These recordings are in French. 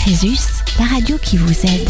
Crésus, la radio qui vous aide.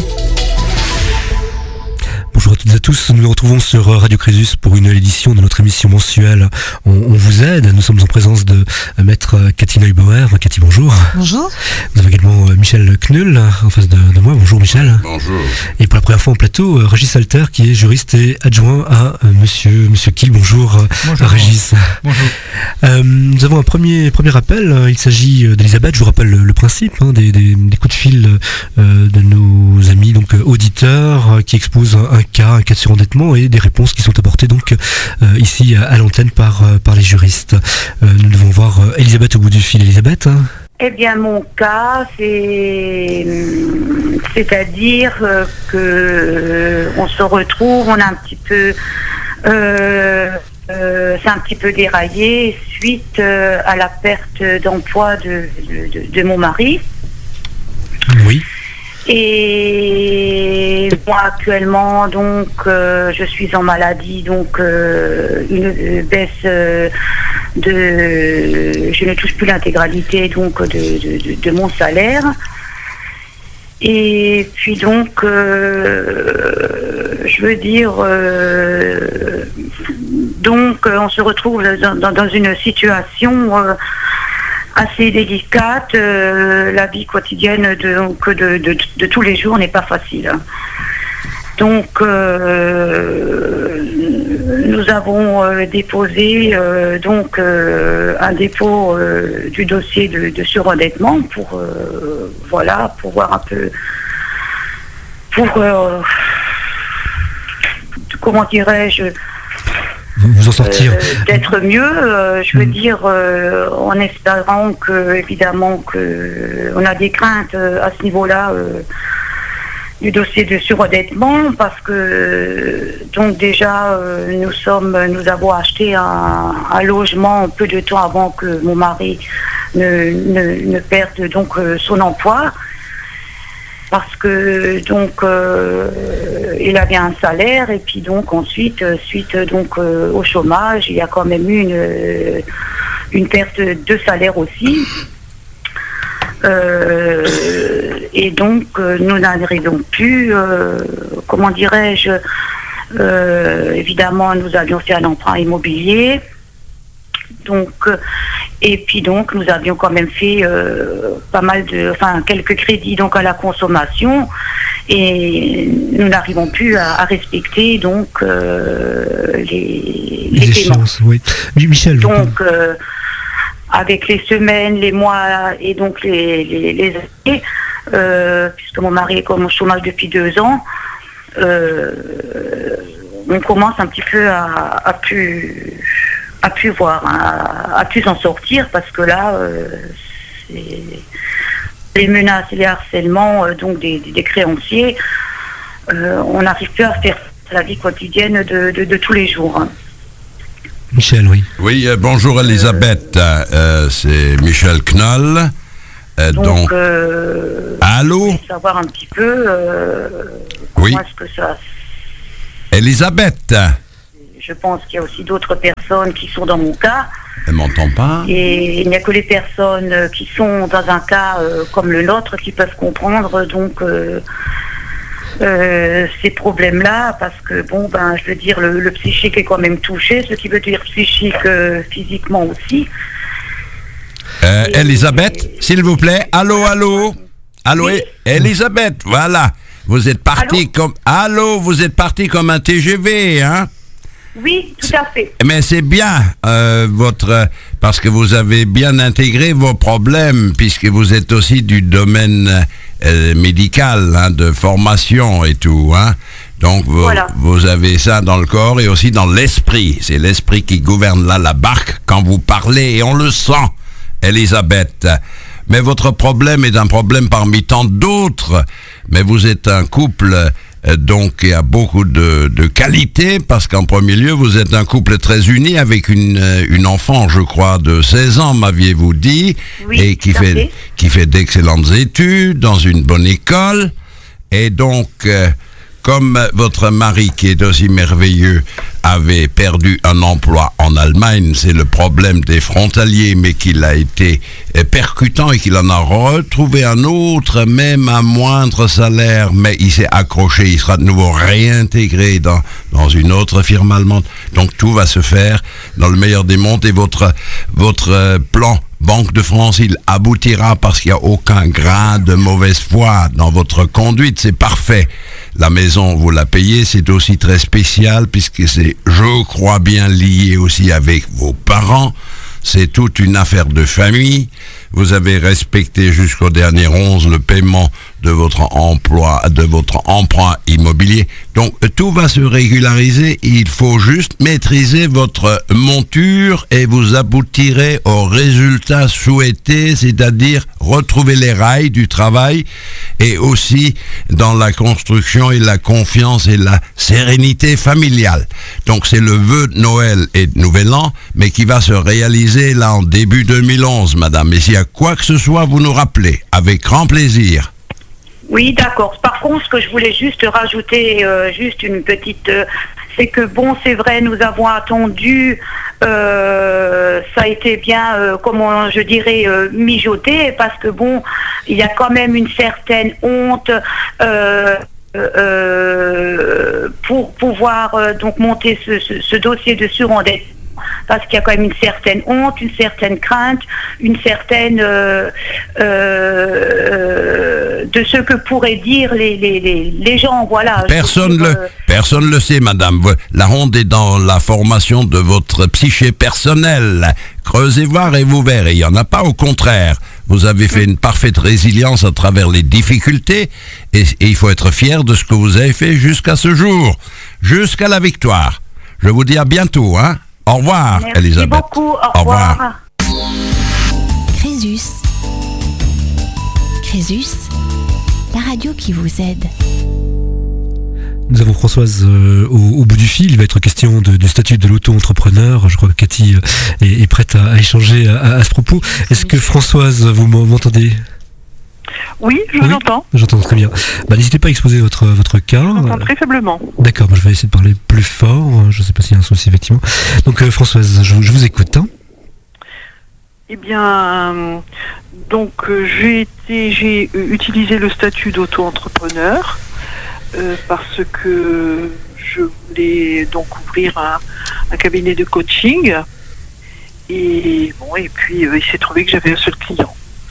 Bonjour à toutes et à tous, nous nous retrouvons sur Radio Crésus pour une nouvelle édition de notre émission mensuelle On vous aide. Nous sommes en présence de maître Cathy Neubauer. Cathy, bonjour. Bonjour. Vous avez également Michel Knull en face de moi. Bonjour Michel. Bonjour. Et pour la première fois en plateau, Régis Alter qui est juriste et adjoint à Monsieur Kiel. Bonjour, bonjour Régis. Bonjour. Nous avons un premier appel. Il s'agit d'Elisabeth. Je vous rappelle le principe des coups de fil de nos amis donc auditeurs qui exposent un cas de surendettement et des réponses qui sont apportées donc ici à l'antenne par les juristes. Nous devons voir Elisabeth au bout du fil. Elisabeth. Eh bien, mon cas, c'est-à-dire que on se retrouve, on a un petit peu, c'est un petit peu déraillé suite à la perte d'emploi de mon mari. Oui. Et moi actuellement donc je suis en maladie, donc une baisse je ne touche plus l'intégralité donc de mon salaire. Et puis donc je veux dire donc on se retrouve dans une situation assez délicate. La vie quotidienne de tous les jours n'est pas facile. Donc nous avons déposé un dépôt du dossier de surendettement pour voir un peu comment dirais-je, vous en sortir d'être mieux, je veux dire, en espérant que, évidemment, que on a des craintes à ce niveau-là du dossier de surendettement, parce que donc déjà nous avons acheté un logement peu de temps avant que mon mari ne perde donc son emploi. Parce que donc il avait un salaire et puis donc ensuite suite donc au chômage, il y a quand même eu une perte de salaire aussi. Et donc nous n'arrivons plus, comment dirais-je, évidemment nous avions fait un emprunt immobilier. Donc, et puis donc nous avions quand même fait quelques crédits donc à la consommation, et nous n'arrivons plus à respecter donc les paiements. Oui. Michel. Donc avec les semaines, les mois et donc les années, puisque mon mari est comme au chômage depuis 2 ans, on commence un petit peu à plus voir, à plus en sortir, parce que là, les menaces et les harcèlements donc des créanciers, on n'arrive plus à faire la vie quotidienne de tous les jours. Michel, oui. Oui, bonjour Elisabeth, c'est Michel Knull. Donc allô? Je voulais savoir un petit peu oui. comment est-ce que ça... Elisabeth. Je pense qu'il y a aussi d'autres personnes qui sont dans mon cas. Elle m'entend pas. Et il n'y a que les personnes qui sont dans un cas comme le nôtre qui peuvent comprendre donc ces problèmes-là, parce que je veux dire, le psychique est quand même touché, ce qui veut dire psychique physiquement aussi. Elisabeth, s'il vous plaît. Allô. Oui. Elisabeth, voilà. Vous êtes parti vous êtes parti comme un TGV, hein? Oui, tout à fait. Mais c'est bien parce que vous avez bien intégré vos problèmes, puisque vous êtes aussi du domaine médical, hein, de formation et tout, hein. Donc vous avez ça dans le corps et aussi dans l'esprit. C'est l'esprit qui gouverne là la barque quand vous parlez, et on le sent, Elisabeth. Mais votre problème est un problème parmi tant d'autres. Mais vous êtes un couple donc il y a beaucoup de qualités, parce qu'en premier lieu, vous êtes un couple très uni avec une enfant, je crois, de 16 ans, m'aviez-vous dit, oui, et qui fait d'excellentes études dans une bonne école. Et donc, comme votre mari, qui est aussi merveilleux, avait perdu un emploi en Allemagne, c'est le problème des frontaliers, mais qu'il a été percutant et qu'il en a retrouvé un autre, même à moindre salaire, mais il s'est accroché, il sera de nouveau réintégré dans une autre firme allemande. Donc tout va se faire dans le meilleur des mondes, et votre plan Banque de France, il aboutira parce qu'il n'y a aucun grain de mauvaise foi dans votre conduite, c'est parfait. La maison, vous la payez, c'est aussi très spécial puisque c'est, je crois bien, lié aussi avec vos parents. C'est toute une affaire de famille. Vous avez respecté jusqu'au dernier 11 le paiement de votre emploi, de votre emprunt immobilier. Donc, tout va se régulariser. Il faut juste maîtriser votre monture et vous aboutirez au résultat souhaité, c'est-à-dire retrouver les rails du travail et aussi dans la construction et la confiance et la sérénité familiale. Donc, c'est le vœu de Noël et de Nouvel An, mais qui va se réaliser là en début 2011, madame. Et s'il y a quoi que ce soit, vous nous rappelez, avec grand plaisir. Oui, d'accord. Par contre, ce que je voulais juste rajouter, juste une petite... c'est que, bon, c'est vrai, nous avons attendu, ça a été bien, comment je dirais, mijoté, parce que, bon, il y a quand même une certaine honte pour pouvoir donc monter ce dossier de surendettement. Parce qu'il y a quand même une certaine honte, une certaine crainte, une certaine de ce que pourraient dire les gens, voilà. Personne le sait, madame. La honte est dans la formation de votre psyché personnelle. Creusez voir et vous verrez. Il n'y en a pas, au contraire. Vous avez fait une parfaite résilience à travers les difficultés et il faut être fier de ce que vous avez fait jusqu'à ce jour, jusqu'à la victoire. Je vous dis à bientôt, hein. Au revoir, merci Elisabeth. Merci beaucoup, au revoir. Crésus. Crésus, la radio qui vous aide. Nous avons Françoise au bout du fil. Il va être question du statut de l'auto-entrepreneur. Je crois que Cathy est prête à échanger à ce propos. Est-ce que Françoise, vous m'entendez ? Oui, je vous entends. J'entends très bien. N'hésitez pas à exposer votre cas. Je vous entends très faiblement. D'accord, je vais essayer de parler plus fort. Je ne sais pas s'il y a un souci, effectivement. Donc Françoise, je vous écoute. Hein. Eh bien, donc j'ai utilisé le statut d'auto-entrepreneur parce que je voulais donc ouvrir un cabinet de coaching. Et puis il s'est trouvé que j'avais un seul client.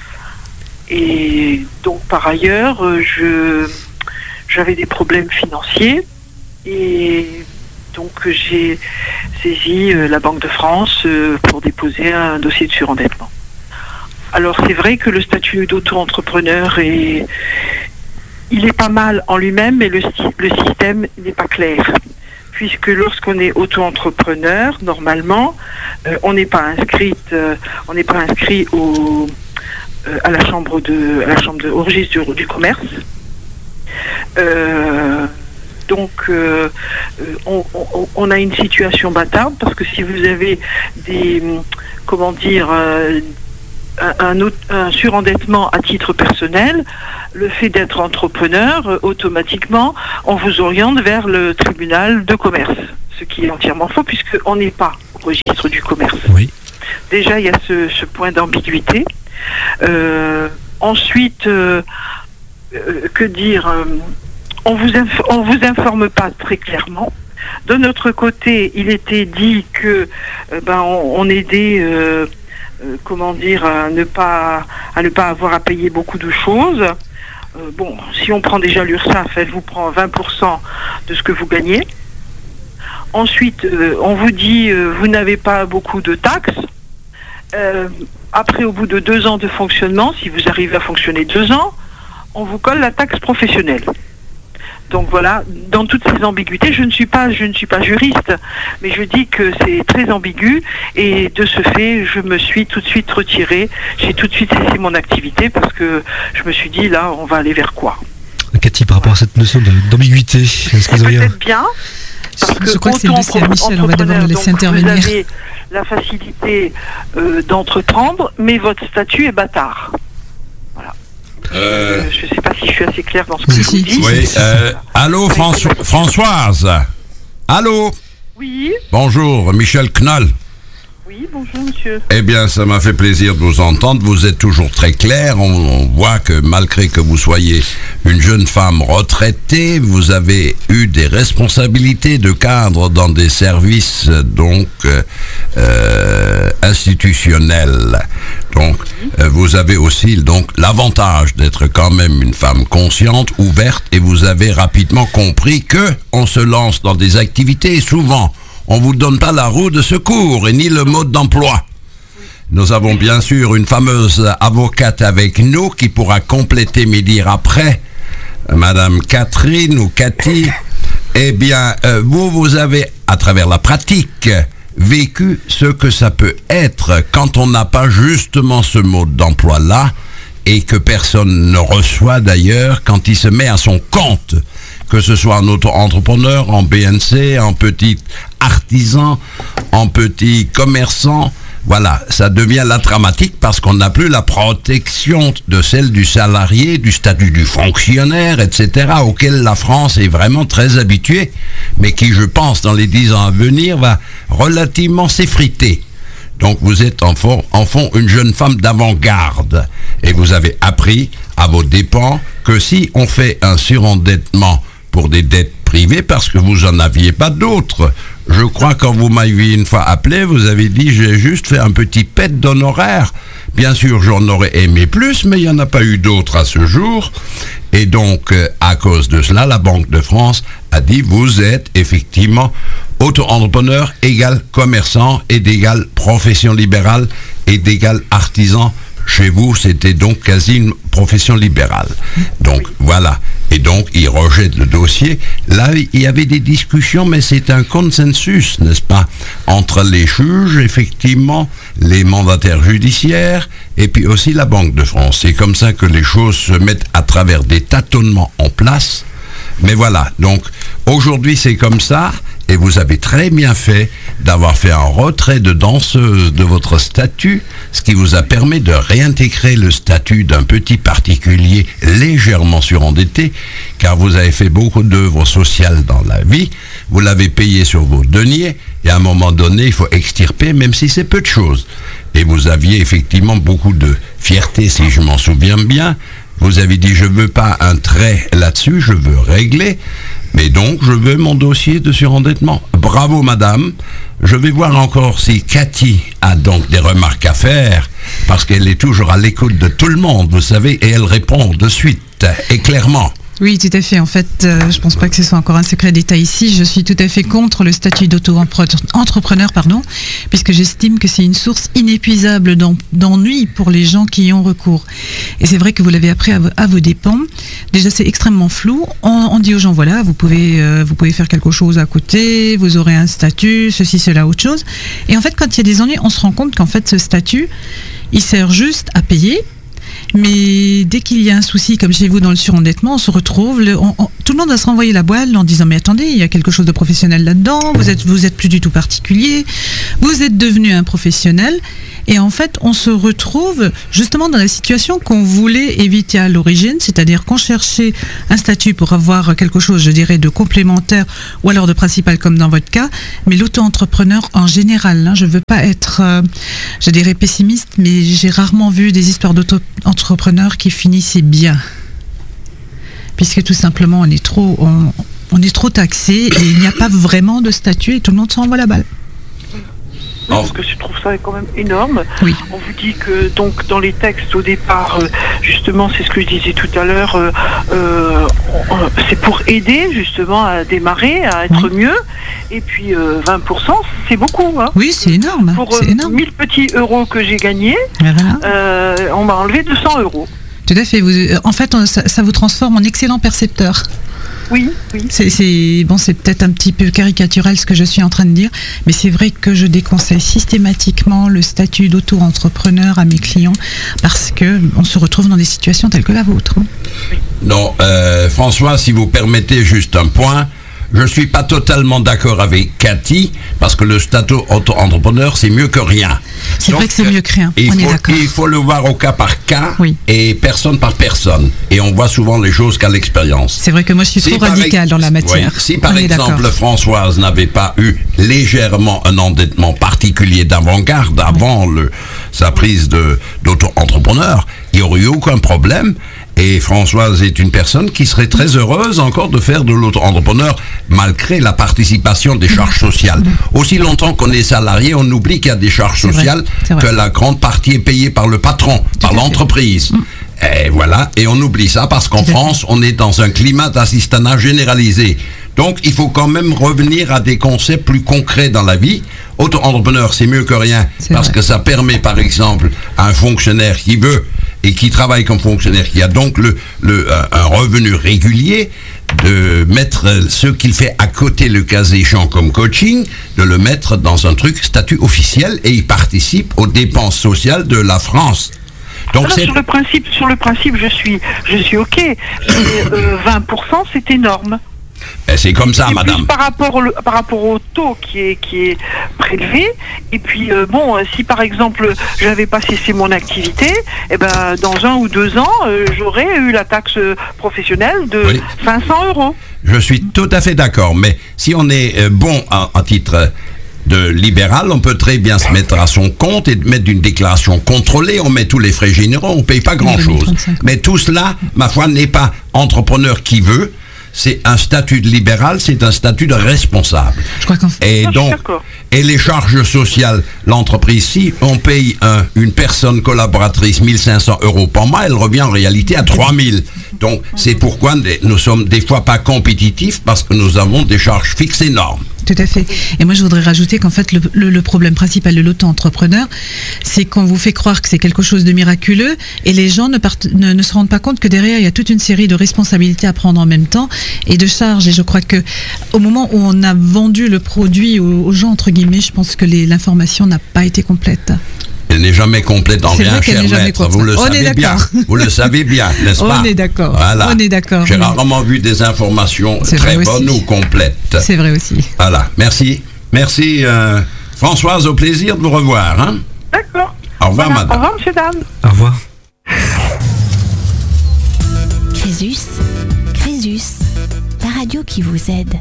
Et donc par ailleurs, j'avais des problèmes financiers et donc j'ai saisi la Banque de France pour déposer un dossier de surendettement. Alors c'est vrai que le statut d'auto-entrepreneur il est pas mal en lui-même, mais le système n'est pas clair. Puisque lorsqu'on est auto-entrepreneur, normalement, on n'est pas inscrit au registre du commerce. Donc, on a une situation bâtarde parce que si vous avez un surendettement à titre personnel, le fait d'être entrepreneur, automatiquement, on vous oriente vers le tribunal de commerce, ce qui est entièrement faux puisqu'on n'est pas au registre du commerce. Oui. Déjà, il y a ce point d'ambiguïté. Ensuite, que dire, on vous informe pas très clairement. De notre côté, il était dit que on aidait à ne pas avoir à payer beaucoup de choses. Si on prend déjà l'URSSAF, elle vous prend 20% de ce que vous gagnez. Ensuite, on vous dit vous n'avez pas beaucoup de taxes. Après, au bout de 2 ans de fonctionnement, si vous arrivez à fonctionner 2 ans, on vous colle la taxe professionnelle. Donc voilà, dans toutes ces ambiguïtés, je ne suis pas juriste, mais je dis que c'est très ambigu et de ce fait, je me suis tout de suite retirée, j'ai tout de suite cessé mon activité parce que je me suis dit, là, on va aller vers quoi ? Cathy, par rapport à cette notion d'ambiguïté, est-ce que vous avez... Peut-être bien. Parce que je crois que c'est le dossier à Michel, on va d'abord le laisser intervenir. Vous avez la facilité d'entreprendre, mais votre statut est bâtard. Voilà. Je ne sais pas si je suis suis assez claire dans ce que je vous dis. Oui, allô, Françoise. Allô. Oui. Bonjour, Michel Knoll. Oui, bonjour monsieur. Eh bien, ça m'a fait plaisir de vous entendre. Vous êtes toujours très clair. On voit que malgré que vous soyez une jeune femme retraitée, vous avez eu des responsabilités de cadre dans des services donc institutionnels. Donc, vous avez aussi donc l'avantage d'être quand même une femme consciente, ouverte, et vous avez rapidement compris que on se lance dans des activités et souvent on vous donne pas la roue de secours et ni le mode d'emploi. Nous avons bien sûr une fameuse avocate avec nous qui pourra compléter mes dires après, Madame Catherine ou Cathy. Eh bien, vous avez, à travers la pratique, vécu ce que ça peut être quand on n'a pas justement ce mode d'emploi-là et que personne ne reçoit d'ailleurs quand il se met à son compte. Que ce soit en auto-entrepreneur, en BNC, en petit artisan, en petit commerçant, voilà, ça devient la dramatique parce qu'on n'a plus la protection de celle du salarié, du statut du fonctionnaire, etc., auquel la France est vraiment très habituée, mais qui, je pense, dans les 10 ans à venir, va relativement s'effriter. Donc vous êtes en fond une jeune femme d'avant-garde et vous avez appris à vos dépens que si on fait un surendettement pour des dettes privées parce que vous n'en aviez pas d'autres. Je crois quand vous m'aviez une fois appelé, vous avez dit j'ai juste fait un petit pet d'honoraires. Bien sûr, j'en aurais aimé plus, mais il n'y en a pas eu d'autres à ce jour. Et donc, à cause de cela, la Banque de France a dit vous êtes effectivement auto-entrepreneur égal commerçant et d'égal profession libérale et d'égal artisan. Chez vous, c'était donc quasi une profession libérale. Donc, voilà. Et donc, il rejette le dossier. Là, il y avait des discussions, mais c'est un consensus, n'est-ce pas, entre les juges, effectivement, les mandataires judiciaires, et puis aussi la Banque de France. C'est comme ça que les choses se mettent à travers des tâtonnements en place. Mais voilà, donc, aujourd'hui, c'est comme ça. Et vous avez très bien fait d'avoir fait un retrait de danseuse de votre statut, ce qui vous a permis de réintégrer le statut d'un petit particulier légèrement surendetté, car vous avez fait beaucoup d'œuvres sociales dans la vie, vous l'avez payé sur vos deniers, et à un moment donné, il faut extirper, même si c'est peu de choses. Et vous aviez effectivement beaucoup de fierté, si je m'en souviens bien. Vous avez dit, je veux pas un trait là-dessus, je veux régler. Mais donc, je veux mon dossier de surendettement. Bravo, madame. Je vais voir encore si Cathy a donc des remarques à faire, parce qu'elle est toujours à l'écoute de tout le monde, vous savez, et elle répond de suite et clairement. Oui, tout à fait. En fait, je pense pas que ce soit encore un secret d'État ici. Je suis tout à fait contre le statut d'auto-entrepreneur, puisque j'estime que c'est une source inépuisable d'ennui pour les gens qui y ont recours. Et c'est vrai que vous l'avez appris à vos dépens. Déjà, c'est extrêmement flou. On dit aux gens, voilà, vous pouvez faire quelque chose à côté, vous aurez un statut, ceci, cela, autre chose. Et en fait, quand il y a des ennuis, on se rend compte qu'en fait, ce statut, il sert juste à payer. Mais dès qu'il y a un souci, comme chez vous dans le surendettement, on se retrouve, tout le monde va se renvoyer la balle en disant mais attendez, il y a quelque chose de professionnel là-dedans, vous êtes plus du tout particulier, vous êtes devenu un professionnel. Et en fait, on se retrouve justement dans la situation qu'on voulait éviter à l'origine, c'est-à-dire qu'on cherchait un statut pour avoir quelque chose, je dirais, de complémentaire ou alors de principal comme dans votre cas, mais l'auto-entrepreneur en général, je ne veux pas être, je dirais, pessimiste, mais j'ai rarement vu des histoires d'auto-entrepreneurs qui finissaient bien. Puisque tout simplement, on est trop taxé et il n'y a pas vraiment de statut et tout le monde s'envoie la balle. Oui, parce que je trouve ça quand même énorme. Oui. On vous dit que donc dans les textes au départ, justement, c'est ce que je disais tout à l'heure, c'est pour aider justement à démarrer, à être mieux. Et puis 20%, c'est beaucoup. Hein. Oui, c'est énorme. Pour 1000 petits euros que j'ai gagnés, on m'a enlevé 200 euros. Tout à fait. En fait, ça vous transforme en excellent percepteur. Oui. C'est peut-être un petit peu caricatural ce que je suis en train de dire, mais c'est vrai que je déconseille systématiquement le statut d'auto-entrepreneur à mes clients parce qu'on se retrouve dans des situations telles que la vôtre. Non, François, si vous permettez juste un point, je suis pas totalement d'accord avec Cathy, parce que le statut auto-entrepreneur, c'est mieux que rien. C'est vrai que c'est mieux que rien, on est d'accord. Il faut le voir au cas par cas, Oui. et personne par personne. Et on voit souvent les choses qu'à l'expérience. C'est vrai que moi je suis trop radicale dans la matière. Oui, si par On est exemple d'accord. Françoise n'avait pas eu légèrement un endettement particulier d'avant-garde avant sa prise d'auto-entrepreneur, il n'y aurait eu aucun problème. Et Françoise est une personne qui serait très heureuse encore de faire de l'auto-entrepreneur malgré la participation des charges sociales. Aussi longtemps qu'on est salarié, on oublie qu'il y a des charges C'est vrai, sociales, c'est vrai. que la grande partie est payée par le patron, par à fait. l'entreprise. Et voilà, et on oublie ça parce qu'en Tout à fait. France, on est dans un climat d'assistanat généralisé. Donc, il faut quand même revenir à des concepts plus concrets dans la vie. Auto-entrepreneur, c'est mieux que rien C'est parce vrai. que ça permet, par exemple, à un fonctionnaire qui veut et qui travaille comme fonctionnaire, qui a donc un revenu régulier, de mettre ce qu'il fait à côté, le cas échéant comme coaching, de le mettre dans un truc statut officiel et il participe aux dépenses sociales de la France. Donc Alors, sur le principe, je suis OK. Mais 20%, c'est énorme. c'est comme ça, Et madame. plus par rapport au taux qui est prélevé. Et puis si par exemple j'avais pas cessé mon activité, dans 1 ou 2 ans, j'aurais eu la taxe professionnelle de Oui. 500 €. Je suis tout à fait d'accord, mais si on est bon à titre de libéral, on peut très bien se mettre à son compte et mettre une déclaration contrôlée, on met tous les frais généraux, on ne paye pas grand-chose. 2035. Mais tout cela, ma foi, n'est pas entrepreneur qui veut, c'est un statut de libéral, c'est un statut de responsable. Je crois qu'en fait, Et Non, je suis donc, d'accord. et les charges sociales, l'entreprise, si on paye une personne collaboratrice 1 500 € par mois, elle revient en réalité à 3 000. Donc, c'est pourquoi nous sommes des fois pas compétitifs, parce que nous avons des charges fixes énormes. tout à fait. Et moi, je voudrais rajouter qu'en fait, le problème principal de l'auto-entrepreneur, c'est qu'on vous fait croire que c'est quelque chose de miraculeux et les gens ne se rendent pas compte que derrière, il y a toute une série de responsabilités à prendre en même temps et de charges. Et je crois que au moment où on a vendu le produit aux gens, entre guillemets, je pense que l'information n'a pas été complète. Elle n'est jamais complète en C'est rien, vrai qu'elle cher n'est jamais maître. Vous complète. le On est savez bien. d'accord. Vous le savez bien, n'est-ce pas? On est d'accord. Voilà. On est d'accord. J'ai Mais rarement vu des informations C'est très vrai bonnes aussi. ou complètes. c'est vrai aussi. Voilà. Merci. Merci, Françoise. Au plaisir de vous revoir. Hein? D'accord. Au revoir, Voilà. madame. Au revoir, monsieur, dame. Au revoir. Crésus, la radio qui vous aide.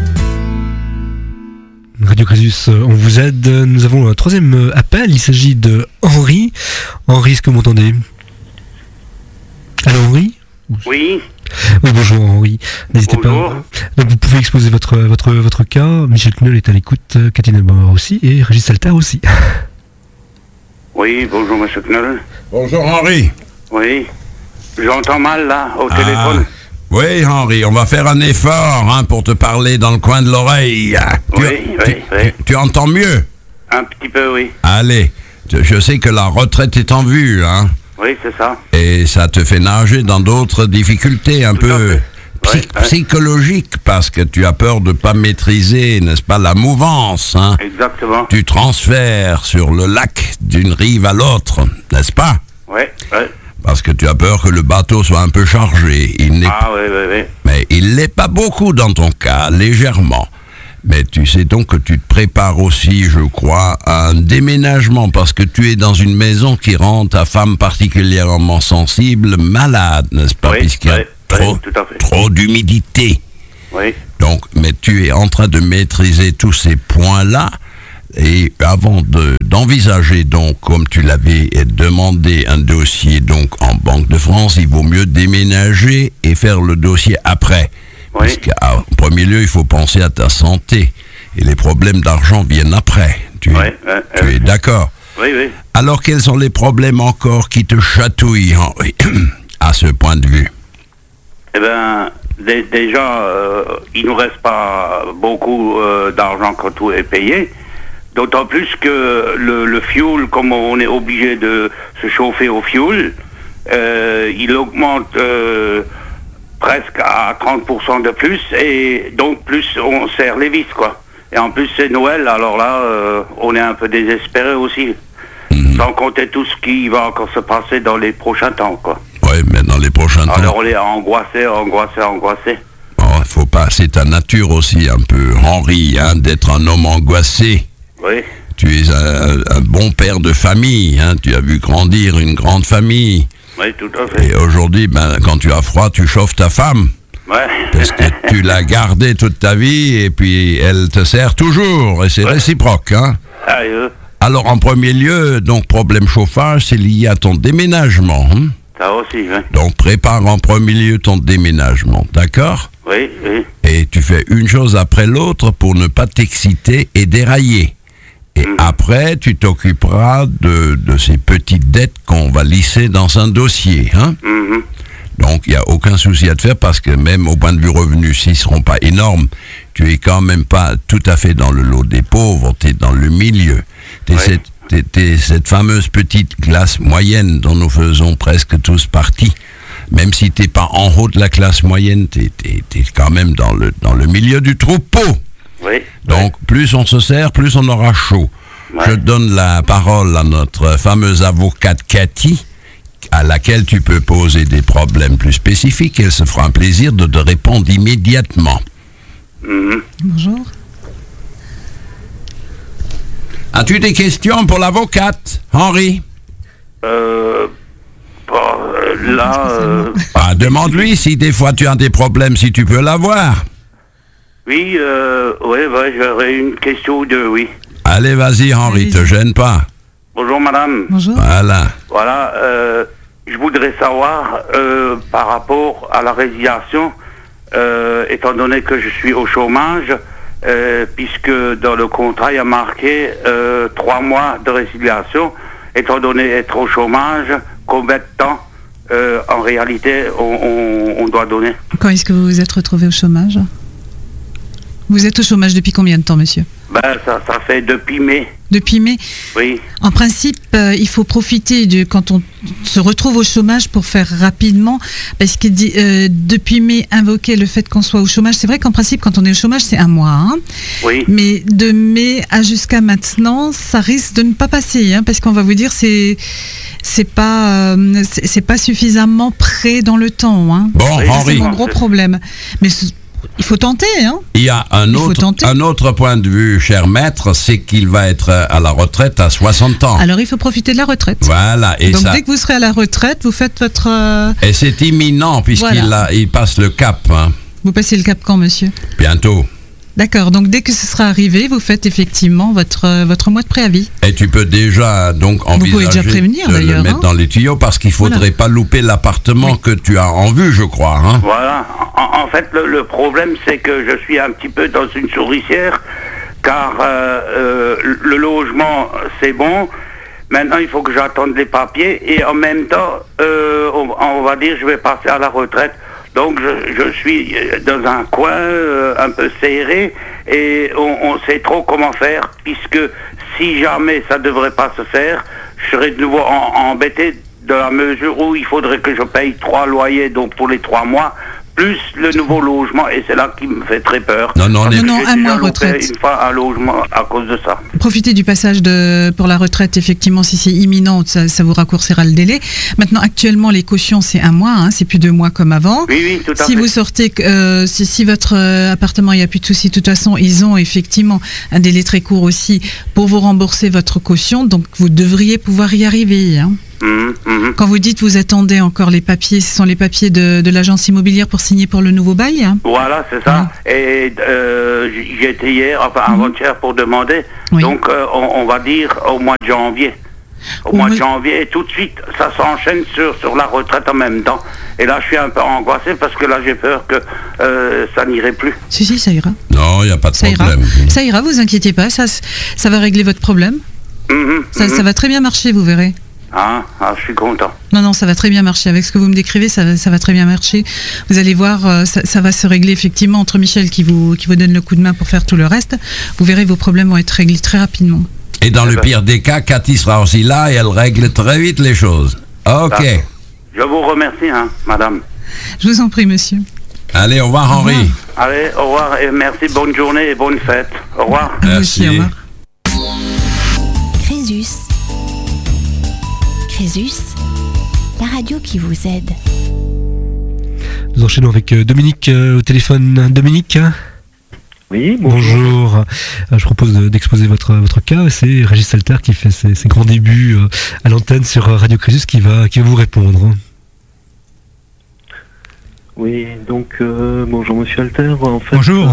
Radio Crésus, on vous aide. Nous avons un troisième appel. Il s'agit de Henri. Henri, est-ce que vous m'entendez? Allô, Henri? Oui, Oui, bonjour Henri. N'hésitez Bonjour. pas. Donc vous pouvez exposer votre cas. Michel Knell est à l'écoute, Cathy Nelbauer aussi et Régis Salter aussi. oui, bonjour monsieur Knoll. Bonjour, Henri. Oui, j'entends mal là, au téléphone. Oui, Henri, on va faire un effort pour te parler dans le coin de l'oreille. Oui, Tu- oui. tu entends mieux? Un petit peu, oui. Allez, je sais que la retraite est en vue, hein, Oui, c'est ça. et ça te fait nager dans d'autres difficultés un Tout à peu fait. Ouais, ouais. psychologiques, parce que tu as peur de pas maîtriser, n'est-ce pas, la mouvance, hein, Exactement. du transfert sur le lac d'une rive à l'autre, n'est-ce pas? Oui, oui. Parce que tu as peur que le bateau soit un peu chargé. Ah, oui, oui, oui. Mais il l'est pas beaucoup dans ton cas, légèrement. Mais tu sais donc que tu te prépares aussi, je crois, à un déménagement, parce que tu es dans une maison qui rend ta femme particulièrement sensible, malade, n'est-ce pas? Oui, Puisqu'il y a oui, trop, oui, tout à fait. trop d'humidité. Oui, Donc, mais tu es en train de maîtriser tous ces points-là. Et avant d'envisager, donc, comme tu l'avais demandé, un dossier donc en Banque de France, il vaut mieux déménager et faire le dossier après. oui. Parce qu'en premier lieu, il faut penser à ta santé. Et les problèmes d'argent viennent après. Tu es d'accord? Oui, oui. Alors, quels sont les problèmes encore qui te chatouillent, Henri, à ce point de vue? Eh bien, déjà, il nous reste pas beaucoup d'argent quand tout est payé. D'autant plus que le fuel, comme on est obligé de se chauffer au fuel, il augmente presque à 30% de plus, et donc plus on serre les vis, quoi. Et en plus c'est Noël, alors là, on est un peu désespéré aussi. Sans compter tout ce qui va encore se passer dans les prochains temps, quoi. Oui, mais dans les prochains temps... Alors on est angoissé. Oh, faut pas. c'est ta nature aussi un peu, Henri, hein, d'être un homme angoissé. Oui. Tu es un bon père de famille, hein, tu as vu grandir une grande famille. Oui, tout à fait. Et aujourd'hui, quand tu as froid, tu chauffes ta femme. Ouais. Parce que tu l'as gardée toute ta vie et puis elle te sert toujours. Et c'est réciproque, hein. Alors, en premier lieu, donc, problème chauffage, c'est lié à ton déménagement. Hein. Ça aussi, oui. Donc, prépare en premier lieu ton déménagement, d'accord? Oui, oui. Et tu fais une chose après l'autre pour ne pas t'exciter et dérailler. Et après, tu t'occuperas de ces petites dettes qu'on va lisser dans un dossier. Hein. Donc, il n'y a aucun souci à te faire parce que même au point de vue revenu, s'ils ne seront pas énormes, tu es quand même pas tout à fait dans le lot des pauvres, tu es dans le milieu. Tu es cette fameuse petite classe moyenne dont nous faisons presque tous partie. Même si tu n'es pas en haut de la classe moyenne, tu es quand même dans le milieu du troupeau. Oui. Donc, plus on se sert, plus on aura chaud. Ouais. Je donne la parole à notre fameuse avocate Cathy, à laquelle tu peux poser des problèmes plus spécifiques. Elle se fera un plaisir de te répondre immédiatement. Bonjour. As-tu des questions pour l'avocate, Henri? Demande-lui si des fois tu as des problèmes, si tu peux l'avoir. Oui, j'aurais une question ou deux, oui. Allez, vas-y, Henri, Allez-y. te gêne pas. Bonjour, madame. Bonjour. Voilà. Voilà, je voudrais savoir, par rapport à la résiliation, étant donné que je suis au chômage, puisque dans le contrat, il y a marqué 3 mois de résiliation, étant donné être au chômage, combien de temps, en réalité, on doit donner? Quand est-ce que vous vous êtes retrouvé au chômage? Vous êtes au chômage depuis combien de temps, monsieur? Ça fait depuis mai. Depuis mai? Oui. En principe, il faut profiter quand on se retrouve au chômage pour faire rapidement, parce que depuis mai, invoquer le fait qu'on soit au chômage, c'est vrai qu'en principe, quand on est au chômage, c'est 1 mois. Hein. Oui. Mais de mai à jusqu'à maintenant, ça risque de ne pas passer, hein, parce qu'on va vous dire c'est pas suffisamment près dans le temps. Hein. Bon, Oui, C'est Henri, mon gros problème. Mais il faut tenter, hein. il y a un autre point de vue, cher maître, c'est qu'il va être à la retraite à 60 ans. Alors il faut profiter de la retraite. Voilà. Et Donc ça, dès que vous serez à la retraite, vous faites votre... et c'est imminent puisqu'il Voilà. il passe le cap, hein, Vous passez le cap quand, monsieur? bientôt. D'accord, donc dès que ce sera arrivé, vous faites effectivement votre mois de préavis. Et tu peux déjà donc envisager pouvez déjà prévenir, de le d'ailleurs, mettre hein. dans les tuyaux parce qu'il faudrait pas louper l'appartement que tu as en vue, je crois. Hein. Voilà. En fait, le problème, c'est que je suis un petit peu dans une souricière, car le logement, c'est bon. Maintenant, il faut que j'attende les papiers et en même temps, on va dire, je vais passer à la retraite. Donc, je suis dans un coin un peu serré et on sait trop comment faire, puisque si jamais ça ne devrait pas se faire, je serai de nouveau embêté de la mesure où il faudrait que je paye 3 loyers donc pour les 3 mois, plus le nouveau logement, et c'est là qui me fait très peur. Non, Non, J'ai 1 déjà mois loupé retraite. une fois un logement à cause de ça. Profitez du passage pour la retraite, effectivement, si c'est imminent, ça vous raccourcira le délai. Maintenant, actuellement, les cautions, c'est 1 mois, hein, c'est plus 2 mois comme avant. Oui, tout à Si fait. vous sortez, si votre appartement, il n'y a plus de soucis, de toute façon, ils ont effectivement un délai très court aussi pour vous rembourser votre caution, donc vous devriez pouvoir y arriver. Hein. Quand vous dites vous attendez encore les papiers, ce sont les papiers de l'agence immobilière pour signer pour le nouveau bail, hein? Voilà, c'est ça. Et j'y étais hier, enfin avant-hier, pour demander. Oui. Donc, on va dire au mois de janvier. Au mois de janvier, et tout de suite, ça s'enchaîne sur la retraite en même temps. Et là, je suis un peu angoissé parce que là, j'ai peur que ça n'irait plus. Si, ça ira. Non, il n'y a pas de Ça ira. problème. Ça ira, vous inquiétez pas, ça va régler votre problème. Ça va très bien marcher, vous verrez. Ah, je suis content. Non, ça va très bien marcher. Avec ce que vous me décrivez, ça va très bien marcher. Vous allez voir, ça va se régler effectivement entre Michel qui vous donne le coup de main pour faire tout le reste. Vous verrez, vos problèmes vont être réglés très rapidement. Et dans le pire des cas, Cathy sera aussi là et elle règle très vite les choses. Ok. D'accord. Je vous remercie, madame. Je vous en prie, monsieur. Allez, au revoir, Henri. Allez, au revoir et merci, bonne journée et bonne fête. Au revoir. À vous Merci. aussi, au revoir. Crésus. Crésus, la radio qui vous aide. Nous enchaînons avec Dominique au téléphone. Dominique ? Oui, bonjour. Je propose d'exposer votre cas. C'est Régis Salter qui fait ses grands débuts à l'antenne sur Radio Crésus qui va vous répondre. Oui, donc bonjour Monsieur Alter. En fait, bonjour.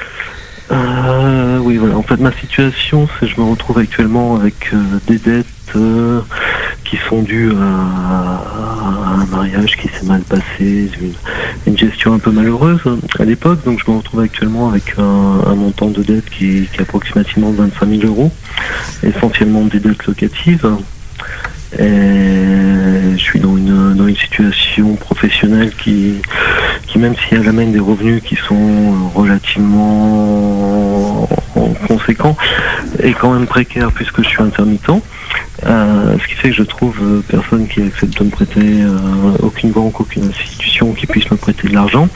Oui, voilà. En fait, ma situation, c'est que je me retrouve actuellement avec des dettes qui sont dues à un mariage qui s'est mal passé, une gestion un peu malheureuse à l'époque. Donc, je me retrouve actuellement avec un montant de dette qui est approximativement 25 000 euros, essentiellement des dettes locatives. Et je suis dans une situation professionnelle qui même si elle amène des revenus qui sont relativement conséquents, est quand même précaire puisque je suis intermittent. Ce qui fait que je trouve personne qui accepte de me prêter, aucune banque, aucune institution qui puisse me prêter de l'argent.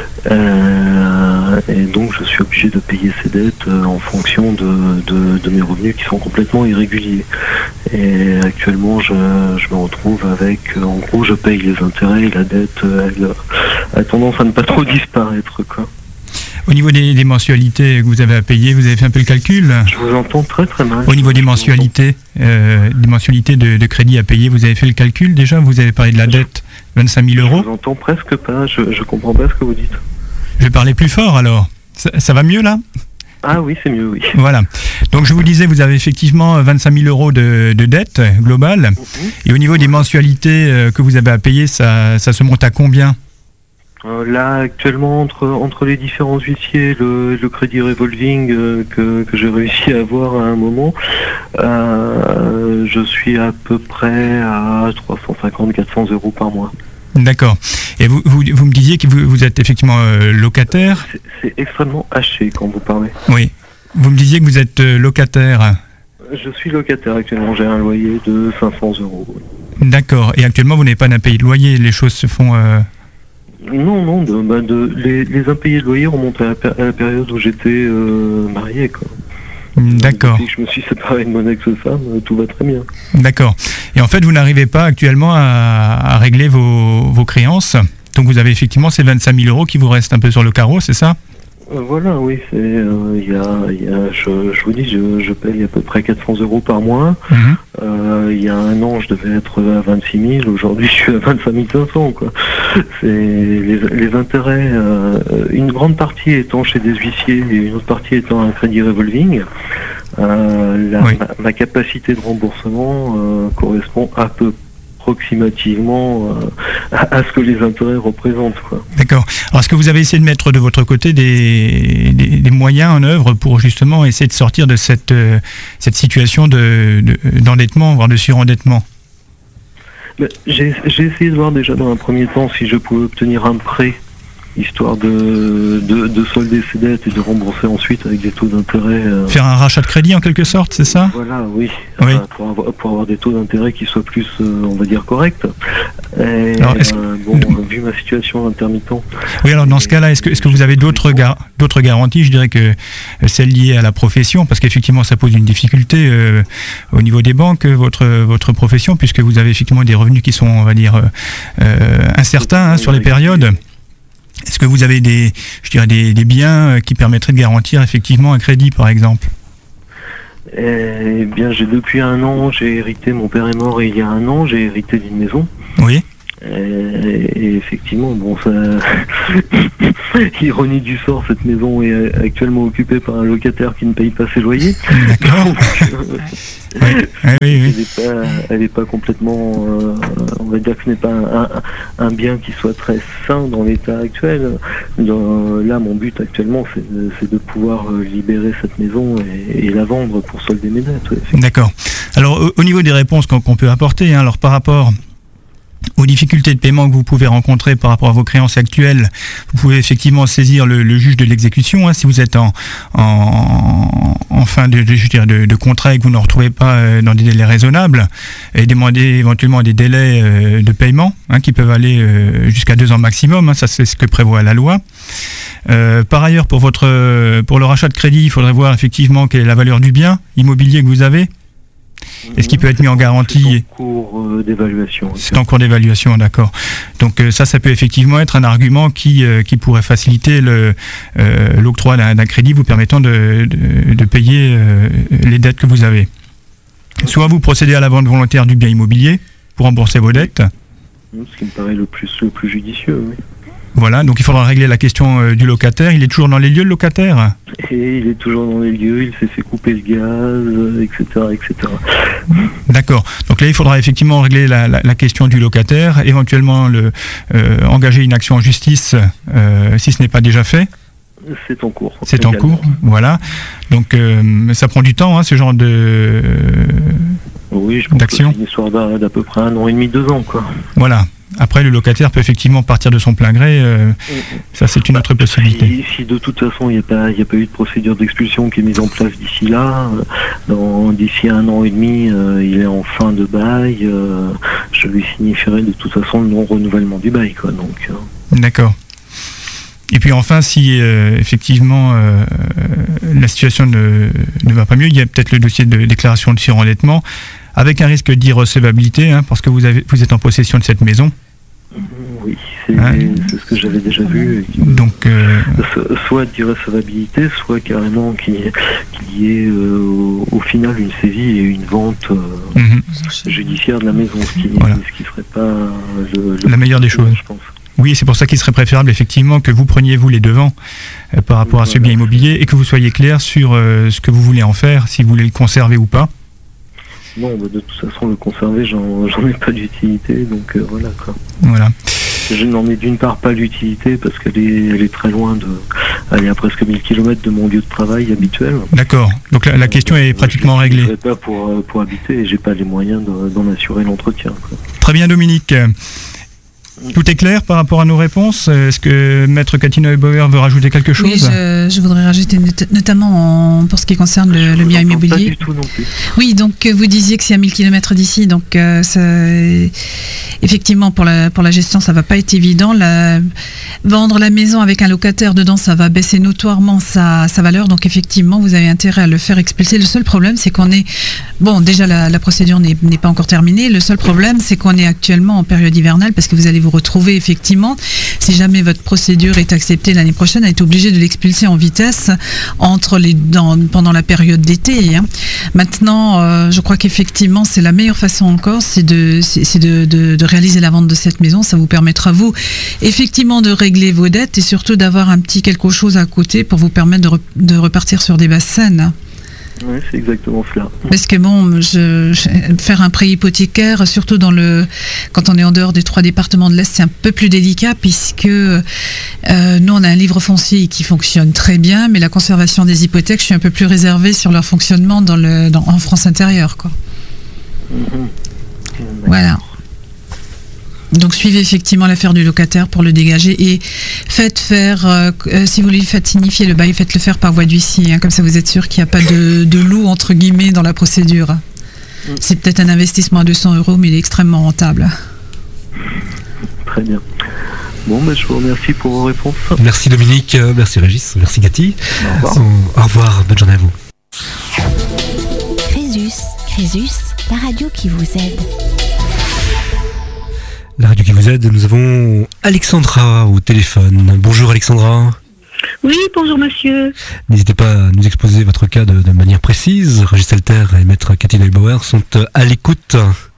Et donc je suis obligé de payer ces dettes en fonction de mes revenus qui sont complètement irréguliers. Et actuellement je me retrouve avec, en gros je paye les intérêts et la dette elle a tendance à ne pas trop disparaître, quoi. Au niveau des mensualités que vous avez à payer, vous avez fait un peu le calcul ? Je vous entends très très mal. Au niveau des mensualités de crédit à payer, vous avez fait le calcul déjà ? Vous avez parlé de la dette, 25 000 euros. Je vous entends presque pas, je comprends pas ce que vous dites. Je vais parler plus fort alors. Ça va mieux là ? Ah oui, c'est mieux, oui. Voilà. Donc je vous disais, vous avez effectivement 25 000 euros de dette globale. Et au niveau des mensualités que vous avez à payer, ça se monte à combien ? Là, actuellement, entre les différents huissiers, le crédit revolving que j'ai réussi à avoir à un moment, je suis à peu près à 350-400 euros par mois. D'accord. Et vous me disiez que vous êtes effectivement locataire ? C'est extrêmement haché quand vous parlez. Oui. Vous me disiez que vous êtes locataire. Je suis locataire actuellement, j'ai un loyer de 500 euros. D'accord. Et actuellement, vous n'avez pas d'impayé de loyer, les choses se font... Non, les impayés de loyer remontent à la période où j'étais marié, quoi. D'accord. Depuis que je me suis séparé de mon ex-femme, tout va très bien. D'accord. Et en fait, vous n'arrivez pas actuellement à régler vos créances. Donc vous avez effectivement ces 25 000 euros qui vous restent un peu sur le carreau, c'est ça ? Voilà, oui, c'est je vous dis, je paye à peu près 400 euros par mois. Il y a un an, je devais être à 26 000. Aujourd'hui, je suis à 25 500, quoi. C'est les intérêts, une grande partie étant chez des huissiers et une autre partie étant un crédit revolving. Ma capacité de remboursement correspond à peu approximativement à ce que les intérêts représentent, quoi. D'accord. Alors, est-ce que vous avez essayé de mettre de votre côté des moyens en œuvre pour justement essayer de sortir de cette situation d'endettement, voire de surendettement ? J'ai essayé de voir déjà dans un premier temps si je pouvais obtenir un prêt, histoire de solder ses dettes et de rembourser ensuite avec des taux d'intérêt. Faire un rachat de crédit en quelque sorte, c'est ça ? Voilà, oui. Oui. Pour avoir des taux d'intérêt qui soient plus, on va dire, corrects. Et, alors, vu ma situation d'intermittent. Oui, alors dans ce cas-là, est-ce que vous avez d'autres garanties ? Je dirais que celles liées à la profession, parce qu'effectivement ça pose une difficulté au niveau des banques, votre profession, puisque vous avez effectivement des revenus qui sont, on va dire, incertains sur les périodes. Est-ce que vous avez des biens qui permettraient de garantir effectivement un crédit, par exemple ? Eh bien, depuis un an, j'ai hérité, mon père est mort il y a un an, j'ai hérité d'une maison. Oui. Et effectivement, bon, ça... ironie du sort, cette maison est actuellement occupée par un locataire qui ne paye pas ses loyers. D'accord. Oui. Elle n'est pas complètement, on va dire que ce n'est pas un bien qui soit très sain dans l'état actuel. Là, mon but actuellement, c'est de pouvoir libérer cette maison et la vendre pour solder mes dettes. Ouais. D'accord. Alors, au niveau des réponses qu'on peut apporter, alors par rapport aux difficultés de paiement que vous pouvez rencontrer par rapport à vos créances actuelles, vous pouvez effectivement saisir le juge de l'exécution, si vous êtes en fin de contrat et que vous ne retrouvez pas dans des délais raisonnables, et demander éventuellement des délais de paiement qui peuvent aller jusqu'à 2 ans maximum, ça c'est ce que prévoit la loi. Par ailleurs, pour le rachat de crédit, il faudrait voir effectivement quelle est la valeur du bien immobilier que vous avez. Est-ce qu'il peut être mis en garantie? C'est en cours d'évaluation. C'est en cours d'évaluation, d'accord. Donc ça peut effectivement être un argument qui pourrait faciliter l'octroi d'un crédit vous permettant de payer les dettes que vous avez. Soit vous procédez à la vente volontaire du bien immobilier pour rembourser vos dettes. Ce qui me paraît le plus judicieux, oui. Voilà, donc il faudra régler la question du locataire. Il est toujours dans les lieux, le locataire? Et il est toujours dans les lieux, il s'est fait couper le gaz, etc., etc. D'accord. Donc là, il faudra effectivement régler la question du locataire, éventuellement engager une action en justice si ce n'est pas déjà fait. C'est en cours. C'est en cours, voilà. Donc ça prend du temps, hein, ce genre de oui, je pense d'action. Que c'est une histoire d'à peu près 1 an et demi, 2 ans, quoi. Voilà. Après, le locataire peut effectivement partir de son plein gré. Ça, c'est une autre possibilité. Si de toute façon, il n'y a pas eu de procédure d'expulsion qui est mise en place d'ici là, d'ici 1 an et demi, il est en fin de bail, je lui signifierai de toute façon le non-renouvellement du bail, quoi. Donc, D'accord. Et puis enfin, si effectivement la situation ne va pas mieux, il y a peut-être le dossier de déclaration de surendettement, avec un risque d'irrecevabilité, hein, parce que vous êtes en possession de cette maison. Oui, c'est ce que j'avais déjà vu. Donc, soit d'irrecevabilité, soit carrément qu'il y ait au final une saisie et une vente judiciaire de la maison, ce qui serait pas la meilleure des choses, je pense. Oui, c'est pour ça qu'il serait préférable effectivement que vous preniez vous les devants par rapport à ce bien immobilier et que vous soyez clair sur ce que vous voulez en faire, si vous voulez le conserver ou pas. Non, de toute façon, le conserver, j'en ai pas d'utilité, donc voilà, quoi. Voilà. Je n'en ai d'une part pas l'utilité parce qu'elle est très loin elle est à presque 1000 km de mon lieu de travail habituel. D'accord. Donc la question est pratiquement réglée. Je ne pas pour habiter et j'ai pas les moyens d'en assurer l'entretien, quoi. Très bien, Dominique. Tout est clair par rapport à nos réponses? Est-ce que Maître Cathy Neubauer veut rajouter quelque chose? Oui, je voudrais rajouter notamment pour ce qui concerne le bien immobilier. Pas du tout non plus. Oui, donc vous disiez que c'est à 1000 km d'ici, donc effectivement pour la gestion ça va pas être évident. Vendre la maison avec un locataire dedans, ça va baisser notoirement sa valeur, donc effectivement vous avez intérêt à le faire expulser. Le seul problème c'est qu'on est, bon déjà la procédure n'est pas encore terminée, le seul problème c'est qu'on est actuellement en période hivernale parce que vous allez vous retrouver effectivement, si jamais votre procédure est acceptée l'année prochaine, à être obligé de l'expulser en vitesse pendant la période d'été. Hein. Maintenant, je crois qu'effectivement, c'est la meilleure façon encore, c'est de réaliser la vente de cette maison. Ça vous permettra, vous, effectivement, de régler vos dettes et surtout d'avoir un petit quelque chose à côté pour vous permettre de repartir sur des basses scènes. Oui, c'est exactement cela. Parce que bon, faire un prêt hypothécaire, surtout quand on est en dehors des 3 départements de l'Est, c'est un peu plus délicat puisque nous, on a un livre foncier qui fonctionne très bien, mais la conservation des hypothèques, je suis un peu plus réservée sur leur fonctionnement en France intérieure, quoi. Voilà. Donc suivez effectivement l'affaire du locataire pour le dégager et faites faire, si vous lui faites signifier le bail, faites-le faire par voie d'huissier, hein, comme ça vous êtes sûr qu'il n'y a pas de loup entre guillemets dans la procédure. C'est peut-être un investissement à 200 €, mais il est extrêmement rentable. Très bien. Bon, je vous remercie pour vos réponses. Merci Dominique, merci Régis, merci Cathy. Au revoir, bonne journée à vous. Crésus, la radio qui vous aide. La radio qui vous aide, nous avons Alexandra au téléphone. Bonjour Alexandra. Oui, bonjour monsieur. N'hésitez pas à nous exposer votre cas de manière précise. Régis Alter et Maître Cathy Neubauer sont à l'écoute.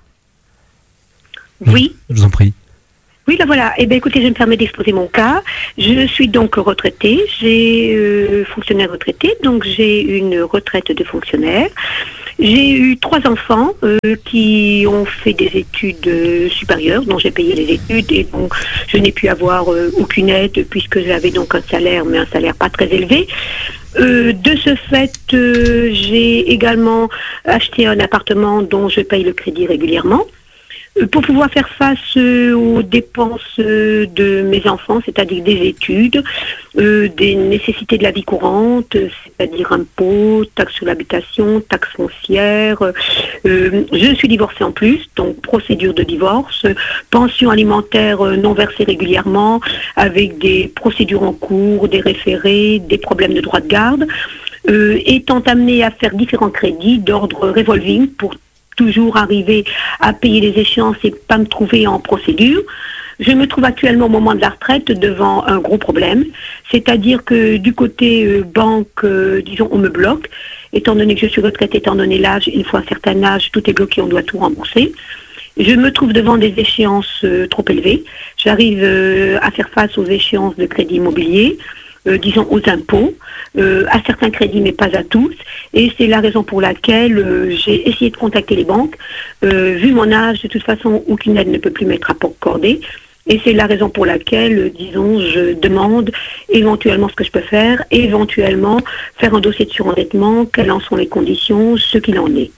Oui. Je vous en prie. Oui, là voilà. Eh bien écoutez, je me permets d'exposer mon cas. Je suis donc retraitée, j'ai fonctionnaire retraité, donc j'ai une retraite de fonctionnaire. J'ai eu 3 enfants qui ont fait des études supérieures, dont j'ai payé les études et donc je n'ai pu avoir aucune aide puisque j'avais donc un salaire, mais un salaire pas très élevé. De ce fait, j'ai également acheté un appartement dont je paye le crédit régulièrement. Pour pouvoir faire face aux dépenses de mes enfants, c'est-à-dire des études, des nécessités de la vie courante, c'est-à-dire impôts, taxes sur l'habitation, taxes foncières. Je suis divorcée en plus, donc procédure de divorce, pension alimentaire non versée régulièrement, avec des procédures en cours, des référés, des problèmes de droit de garde, étant amenée à faire différents crédits d'ordre revolving pour toujours arriver à payer les échéances et pas me trouver en procédure. Je me trouve actuellement au moment de la retraite devant un gros problème, c'est-à-dire que du côté banque, disons, on me bloque, étant donné que je suis retraitée, étant donné l'âge, une fois un certain âge, tout est bloqué, on doit tout rembourser. Je me trouve devant des échéances trop élevées. J'arrive à faire face aux échéances de crédit immobilier, disons aux impôts, à certains crédits mais pas à tous. Et c'est la raison pour laquelle j'ai essayé de contacter les banques. Vu mon âge, de toute façon, aucune aide ne peut plus m'être accordée. Et c'est la raison pour laquelle, disons, je demande éventuellement ce que je peux faire, éventuellement faire un dossier de surendettement, quelles en sont les conditions, ce qu'il en est.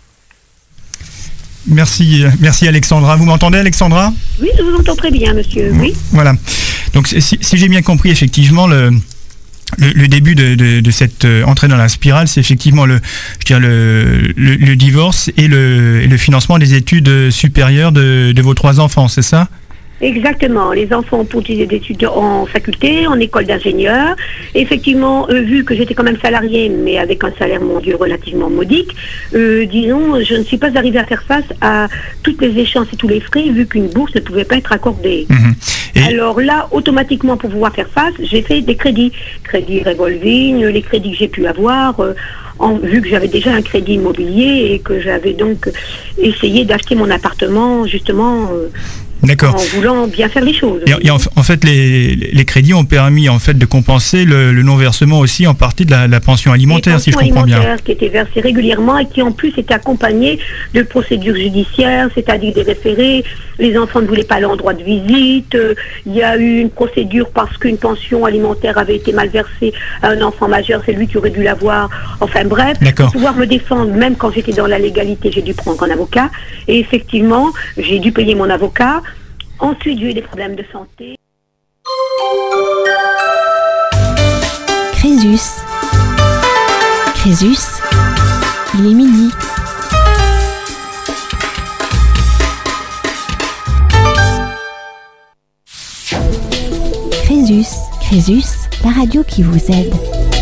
Merci Alexandra. Vous m'entendez, Alexandra ? Oui, je vous entends très bien, monsieur. Oui. Voilà. Donc si j'ai bien compris, effectivement, le début de cette entrée dans la spirale, c'est effectivement le divorce et le financement des études supérieures de vos 3 enfants, c'est ça ? Exactement. Les enfants ont poursuivi des études en faculté, en école d'ingénieur. Effectivement, vu que j'étais quand même salariée, mais avec un salaire, mon Dieu, relativement modique, disons, je ne suis pas arrivée à faire face à toutes les échéances et tous les frais, vu qu'une bourse ne pouvait pas être accordée. Alors là, automatiquement, pour pouvoir faire face, j'ai fait des crédits revolving, les crédits que j'ai pu avoir, vu que j'avais déjà un crédit immobilier et que j'avais donc essayé d'acheter mon appartement, justement, D'accord. En voulant bien faire les choses. Et en fait, les crédits ont permis en fait de compenser le non-versement aussi en partie de la pension alimentaire, si je comprends bien. Qui était versée régulièrement et qui en plus était accompagnée de procédures judiciaires, c'est-à-dire des référés. Les enfants ne voulaient pas aller en droit de visite. Il y a eu une procédure parce qu'une pension alimentaire avait été mal versée à un enfant majeur, c'est lui qui aurait dû l'avoir. Enfin bref, pour pouvoir me défendre, même quand j'étais dans la légalité, j'ai dû prendre un avocat. Et effectivement, j'ai dû payer mon avocat. Ensuite, j'ai eu des problèmes de santé. Crésus, il est midi. Crésus, la radio qui vous aide.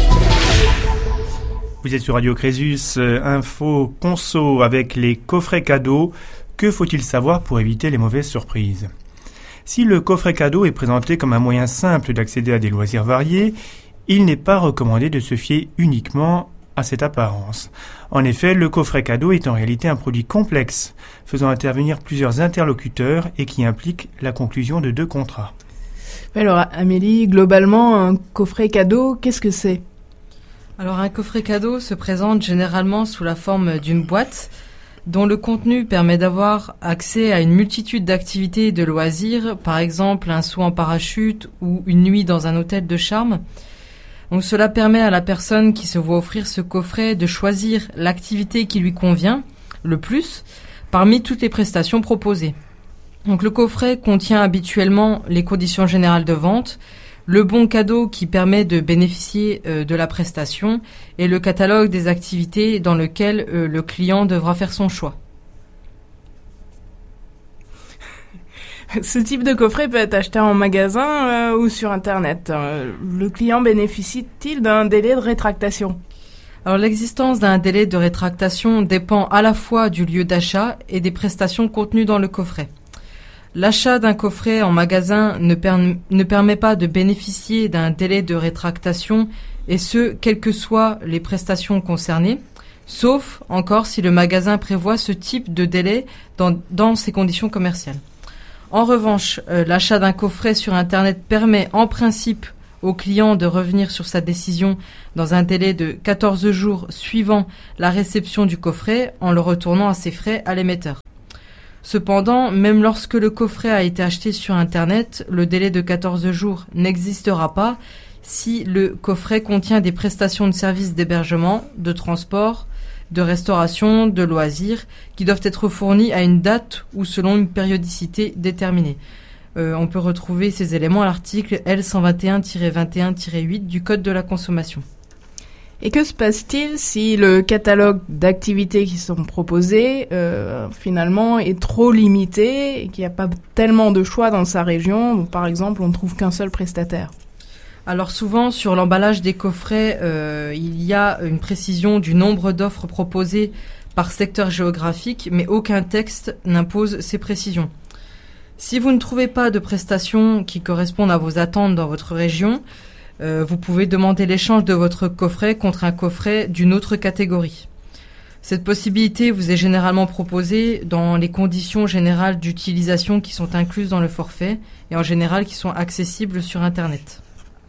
Vous êtes sur Radio Crésus, info conso avec les coffrets cadeaux. Que faut-il savoir pour éviter les mauvaises surprises ? Si le coffret cadeau est présenté comme un moyen simple d'accéder à des loisirs variés, il n'est pas recommandé de se fier uniquement à cette apparence. En effet, le coffret cadeau est en réalité un produit complexe, faisant intervenir plusieurs interlocuteurs et qui implique la conclusion de 2 contrats. Alors Amélie, globalement, un coffret cadeau, qu'est-ce que c'est ? Alors un coffret cadeau se présente généralement sous la forme d'une boîte dont le contenu permet d'avoir accès à une multitude d'activités et de loisirs, par exemple un saut en parachute ou une nuit dans un hôtel de charme. Donc cela permet à la personne qui se voit offrir ce coffret de choisir l'activité qui lui convient le plus parmi toutes les prestations proposées. Donc le coffret contient habituellement les conditions générales de vente, le bon cadeau qui permet de bénéficier de la prestation et le catalogue des activités dans lequel le client devra faire son choix. Ce type de coffret peut être acheté en magasin ou sur Internet. Le client bénéficie-t-il d'un délai de rétractation ? Alors l'existence d'un délai de rétractation dépend à la fois du lieu d'achat et des prestations contenues dans le coffret. L'achat d'un coffret en magasin ne permet pas de bénéficier d'un délai de rétractation, et ce, quelles que soient les prestations concernées, sauf encore si le magasin prévoit ce type de délai dans ses conditions commerciales. En revanche, l'achat d'un coffret sur Internet permet en principe au client de revenir sur sa décision dans un délai de 14 jours suivant la réception du coffret en le retournant à ses frais à l'émetteur. Cependant, même lorsque le coffret a été acheté sur Internet, le délai de 14 jours n'existera pas si le coffret contient des prestations de services d'hébergement, de transport, de restauration, de loisirs, qui doivent être fournis à une date ou selon une périodicité déterminée. On peut retrouver ces éléments à l'article L121-21-8 du Code de la consommation. Et que se passe-t-il si le catalogue d'activités qui sont proposées, finalement, est trop limité et qu'il n'y a pas tellement de choix dans sa région ? Donc, par exemple, on ne trouve qu'un seul prestataire. Alors souvent, sur l'emballage des coffrets, il y a une précision du nombre d'offres proposées par secteur géographique, mais aucun texte n'impose ces précisions. Si vous ne trouvez pas de prestations qui correspondent à vos attentes dans votre région, vous pouvez demander l'échange de votre coffret contre un coffret d'une autre catégorie. Cette possibilité vous est généralement proposée dans les conditions générales d'utilisation qui sont incluses dans le forfait et en général qui sont accessibles sur Internet.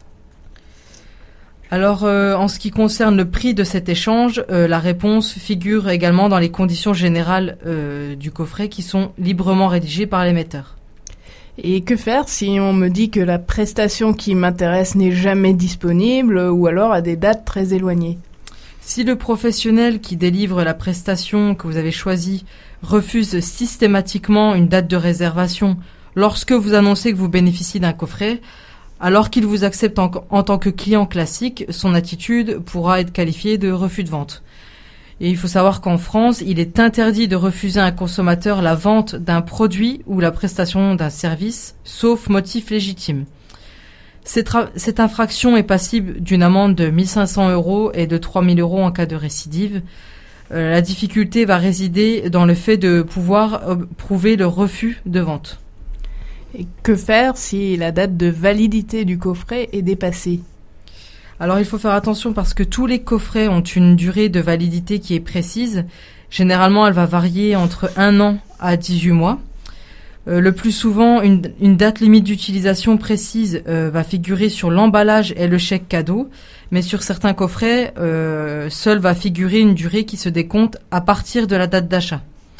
Alors, en ce qui concerne le prix de cet échange, la réponse figure également dans les conditions générales du coffret qui sont librement rédigées par l'émetteur. Et que faire si on me dit que la prestation qui m'intéresse n'est jamais disponible ou alors à des dates très éloignées ? Si le professionnel qui délivre la prestation que vous avez choisie refuse systématiquement une date de réservation lorsque vous annoncez que vous bénéficiez d'un coffret, alors qu'il vous accepte en tant que client classique, son attitude pourra être qualifiée de refus de vente. Et il faut savoir qu'en France, il est interdit de refuser à un consommateur la vente d'un produit ou la prestation d'un service, sauf motif légitime. Cette infraction est passible d'une amende de 1 500 € et de 3 000 € en cas de récidive. La difficulté va résider dans le fait de pouvoir prouver le refus de vente. Et que faire si la date de validité du coffret est dépassée ? Alors il faut faire attention parce que tous les coffrets ont une durée de validité qui est précise. Généralement, elle va varier entre 1 an à 18 mois. Le plus souvent, une date limite d'utilisation précise va figurer sur l'emballage et le chèque cadeau, mais sur certains coffrets, seule va figurer une durée qui se décompte à partir de la date d'achat.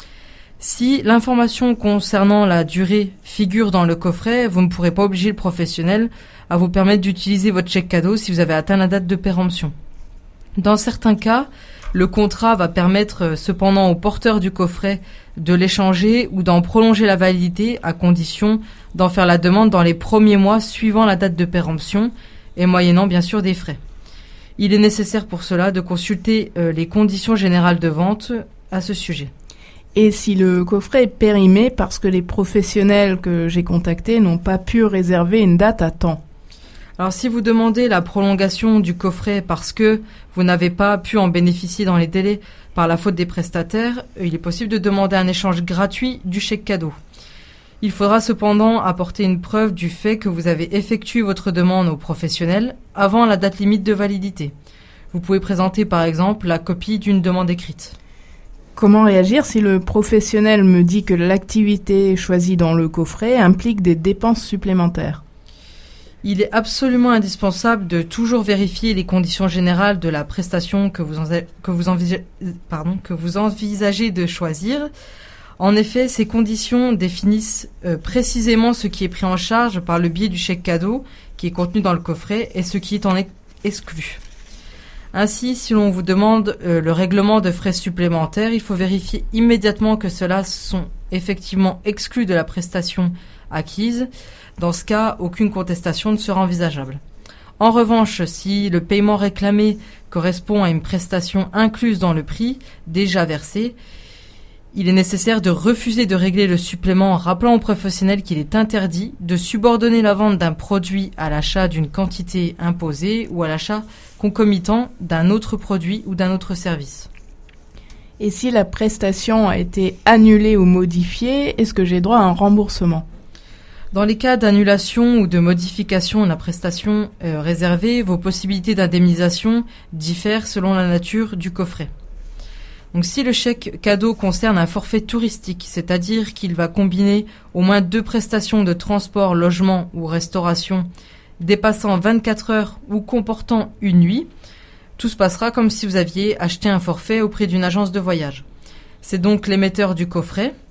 Si l'information concernant la durée figure dans le coffret, vous ne pourrez pas obliger le professionnel à vous permettre d'utiliser votre chèque cadeau si vous avez atteint la date de péremption. Dans certains cas, le contrat va permettre cependant au porteur du coffret de l'échanger ou d'en prolonger la validité à condition d'en faire la demande dans les premiers mois suivant la date de péremption et moyennant bien sûr des frais. Il est nécessaire pour cela de consulter les conditions générales de vente à ce sujet. Et si le coffret est périmé parce que les professionnels que j'ai contactés n'ont pas pu réserver une date à temps ? Alors si vous demandez la prolongation du coffret parce que vous n'avez pas pu en bénéficier dans les délais par la faute des prestataires, il est possible de demander un échange gratuit du chèque cadeau. Il faudra cependant apporter une preuve du fait que vous avez effectué votre demande au professionnel avant la date limite de validité. Vous pouvez présenter par exemple la copie d'une demande écrite. Comment réagir si le professionnel me dit que l'activité choisie dans le coffret implique des dépenses supplémentaires ? Il est absolument indispensable de toujours vérifier les conditions générales de la prestation que vous envisagez de choisir. En effet, ces conditions définissent précisément ce qui est pris en charge par le biais du chèque cadeau qui est contenu dans le coffret et ce qui est en exclu. Ainsi, si l'on vous demande le règlement de frais supplémentaires, il faut vérifier immédiatement que ceux-là sont effectivement exclus de la prestation acquise. Dans ce cas, aucune contestation ne sera envisageable. En revanche, si le paiement réclamé correspond à une prestation incluse dans le prix déjà versé, il est nécessaire de refuser de régler le supplément en rappelant au professionnel qu'il est interdit de subordonner la vente d'un produit à l'achat d'une quantité imposée ou à l'achat concomitant d'un autre produit ou d'un autre service. Et si la prestation a été annulée ou modifiée, est-ce que j'ai droit à un remboursement ? Dans les cas d'annulation ou de modification de la prestation réservée, vos possibilités d'indemnisation diffèrent selon la nature du coffret. Donc, si le chèque cadeau concerne un forfait touristique, c'est-à-dire qu'il va combiner au moins 2 prestations de transport, logement ou restauration dépassant 24 heures ou comportant une nuit, tout se passera comme si vous aviez acheté un forfait auprès d'une agence de voyage. C'est donc l'émetteur du coffret